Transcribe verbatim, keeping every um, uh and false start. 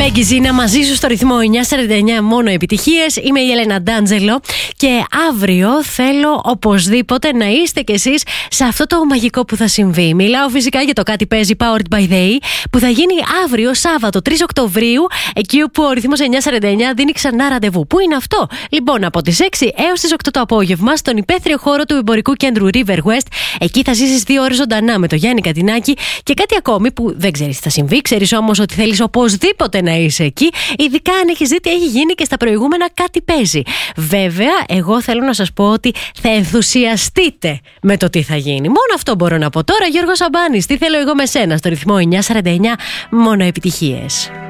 Μέγκη Ζήνα μαζί σου στο ρυθμό εννιά σαράντα εννιά, μόνο επιτυχίες. Είμαι η Έλενα Ντάντζελο και αύριο θέλω οπωσδήποτε να είστε κι εσείς σε αυτό το μαγικό που θα συμβεί. Μιλάω φυσικά για το Κάτι Παίζει Powered by Day που θα γίνει αύριο Σάββατο τρεις Οκτωβρίου, εκεί όπου ο ρυθμός εννιά σαράντα εννιά δίνει ξανά ραντεβού. Πού είναι αυτό? Λοιπόν, από τις έξι έως τις οκτώ το απόγευμα στον υπαίθριο χώρο του εμπορικού κέντρου River West. Εκεί θα ζήσεις δύο ώρες ζωντανά με το Γιάννη Κατινάκη και κάτι ακόμη που δεν ξέρεις τι θα συμβεί. Ξέρεις όμως ότι θέλεις οπωσδήποτε να είσαι εκεί, ειδικά αν έχεις δει τι έχει γίνει και στα προηγούμενα Κάτι Παίζει. Βέβαια, εγώ θέλω να σας πω ότι θα ενθουσιαστείτε με το τι θα γίνει. Μόνο αυτό μπορώ να πω τώρα. Γιώργος Σαμπάνης, τι θέλω εγώ με σένα στο ρυθμό εννιά σαράντα εννιά, μόνο επιτυχίες.